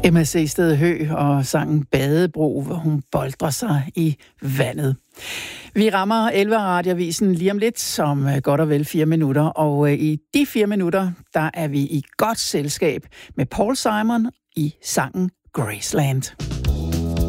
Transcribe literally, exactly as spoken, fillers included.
Emma Seested Høeg og sangen Badebro, hvor hun boldrer sig i vandet. Vi rammer elleve Radioavisen lige om lidt, som godt og vel fire minutter. Og i de fire minutter, der er vi i godt selskab med Paul Simon i sangen Graceland.